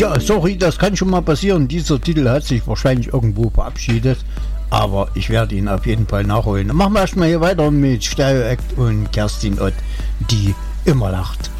Tja, sorry, das kann schon mal passieren. Dieser Titel hat sich wahrscheinlich irgendwo verabschiedet. Aber ich werde ihn auf jeden Fall nachholen. Machen wir erstmal hier weiter mit Stereo Act und Kerstin Ott, die immer lacht.